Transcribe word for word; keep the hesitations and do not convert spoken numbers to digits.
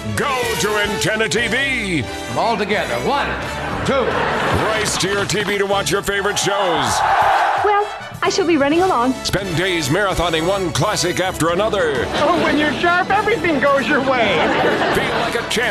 Go to Antenna T V. All together. One, two. Race to your T V to watch your favorite shows. Well, I shall be running along. Spend days marathoning one classic after another. Oh, when you're sharp, everything goes your way. Feel like a champ